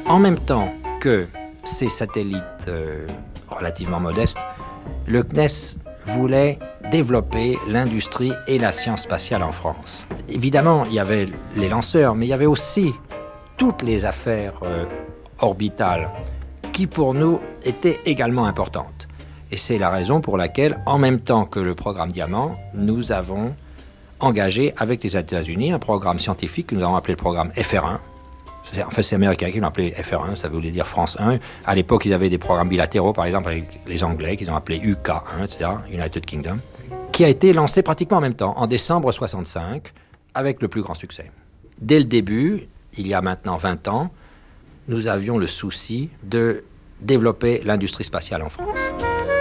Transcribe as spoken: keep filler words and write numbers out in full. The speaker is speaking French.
En même temps que ces satellites euh, relativement modestes, le C N E S voulait développer l'industrie et la science spatiale en France. Évidemment, il y avait les lanceurs, mais il y avait aussi toutes les affaires euh, orbitales qui, pour nous, étaient également importantes. Et c'est la raison pour laquelle, en même temps que le programme Diamant, nous avons engagé avec les États-Unis un programme scientifique que nous avons appelé le programme F R un. En fait, c'est les Américains qui l'ont appelé F R un, ça voulait dire France un. À l'époque, ils avaient des programmes bilatéraux, par exemple, avec les Anglais, qu'ils ont appelé U K un, et cetera, United Kingdom, qui a été lancé pratiquement en même temps, en décembre soixante-cinq, avec le plus grand succès. Dès le début, il y a maintenant vingt ans, nous avions le souci de développer l'industrie spatiale en France.